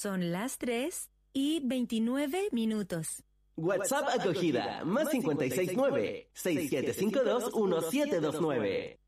Son las 3:29. WhatsApp acogida, +569 6752 1729.